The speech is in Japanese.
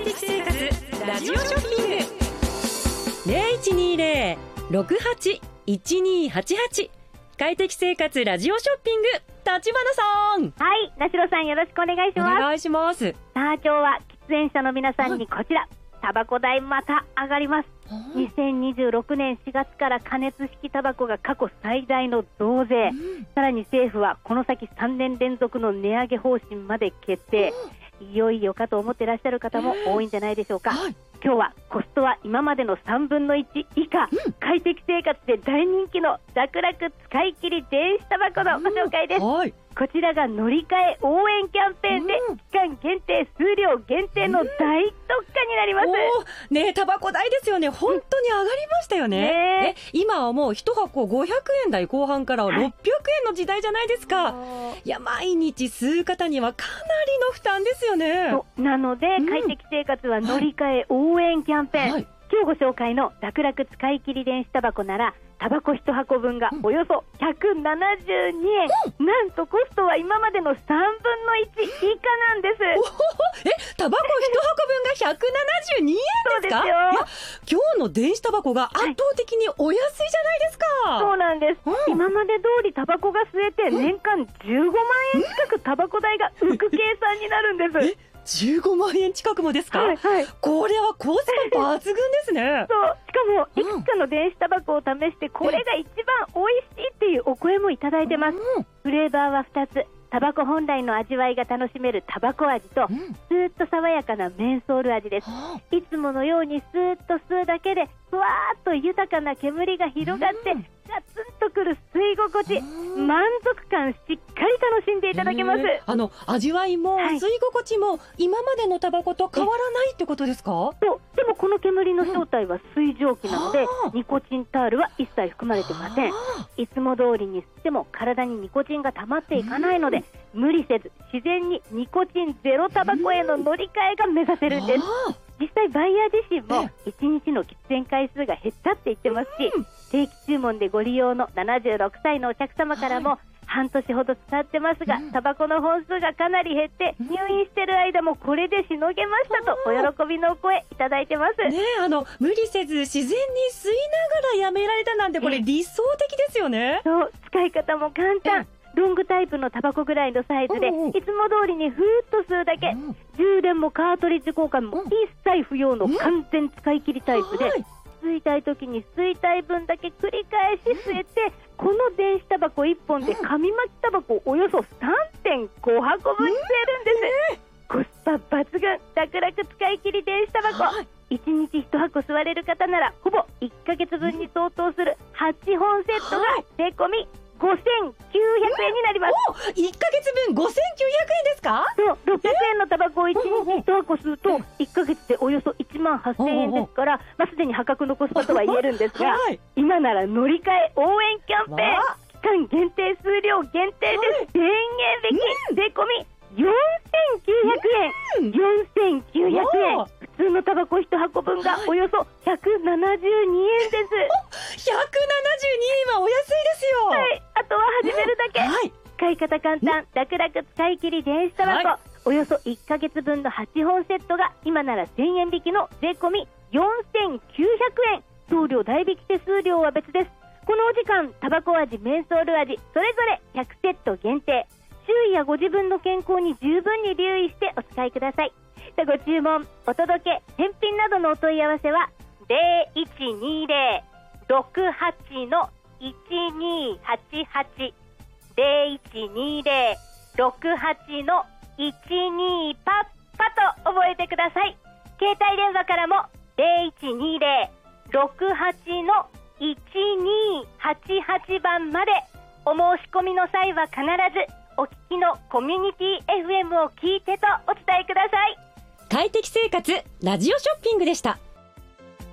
適生活ラジオショッピング 0120-68-1288 快適生活ラジオショッピング、立花さん。 はい、なしろさんよろしくお願いします。 お願いします。 さあ今日は喫煙者の皆さんにこちら、タバコ代また上がります。2026年4月から加熱式タバコが過去最大の増税、さらに政府はこの先3年連続の値上げ方針まで決定。いよいよかと思ってらっしゃる方も多いんじゃないでしょうか。今日はコストは今までの3分の1以下、快適生活で大人気の楽々使い切り電子タバコのご紹介です。こちらが乗り換え応援キャンペーンで期間限定、数量限定の大特価になります。 ね、タバコ代ですよね。本当に上がりましたよね。今はもう1箱500円台後半から600円の時代じゃないですか。いや、毎日吸う方にはかなりの負担ですよね。 なので、快適生活は乗り換え応援キャンペーン、今日ご紹介の楽々使い切り電子タバコならタバコ1箱分がおよそ172円、なんとコストは今までの3分の1以下なんです。 タバコ1箱分が172円ですか？ そうですよ。 いや、今日の電子タバコが圧倒的にお安いじゃないですか。 そうなんです。今まで通りタバコが吸えて年間15万円近くタバコ代が浮く計算になるんです。 15万円近くもですか？これはコスパ抜群ですね。 そう、しかもいくつかの電子タバコを試してこれが一番美味しいっていうお声もいただいてます。フレーバーは2つ、タバコ本来の味わいが楽しめるタバコ味と、スーッと爽やかなメンソール味です。いつものようにスーッと吸うだけでふわーっと豊かな煙が広がってガツンとくる吸い心地、満足感しっかり楽しんでいただけます。 味わいも吸い心地も今までのタバコと変わらないってことですか？ そう、でもこの煙の正体は水蒸気なので、ニコチンタールは一切含まれてません。いつも通りに吸っても体にニコチンが溜まっていかないので、無理せず自然にニコチンゼロタバコへの乗り換えが目指せるんです。実際バイヤー自身も1日の喫煙回数が減ったって言ってますし、定期注文でご利用の76歳のお客様からも半年ほど使ってますが、タバコの本数がかなり減って入院してる間もこれでしのげましたとお喜びの声いただいてます。 無理せず自然に吸いながらやめられたなんて、これ理想的ですよね。 そう、使い方も簡単。ロングタイプのタバコぐらいのサイズで、いつも通りにふーっと吸うだけ、充電もカートリッジ交換も一切不要の完全使い切りタイプで、吸いたい時に吸いたい分だけ繰り返し吸えて、この電子タバコ1本で紙巻きタバコおよそ 3.5 箱分吸えるんです。コスパ抜群、楽々使い切り電子タバコ、1日1箱吸われる方ならほぼ1ヶ月分に相当する8本セットが税込み5900円になります。 1ヶ月分5900円ですか？ そう、600円のタバコを1日1箱吸うと1ヶ月でおよそ1万8000円ですから、すでに破格のコスパとは言えるんですが、今なら乗り換え応援キャンペーン、期間限定、数量限定で1000円引き、税込み4900円。4900円。普通のタバコ1箱分がおよそ172円です。172 円はお安いですよ。 あとは始めるだけ。使い方簡単、楽々使い切り電子タバコ、およそ1ヶ月分の8本セットが今なら1000円引きの税込み4900円。送料代引き手数料は別です。このお時間、タバコ味、メンソール味それぞれ100セット限定。周囲やご自分の健康に十分に留意してお使いください。ご注文、お届け、返品などのお問い合わせは 0120-68-1288 0120-68-12パッパと覚えてください。携帯電話からも 0120-68-1288 番まで。お申し込みの際は必ずお聞きのコミュニティ FM を聞いてとお伝えください。 快適生活ラジオショッピングでした。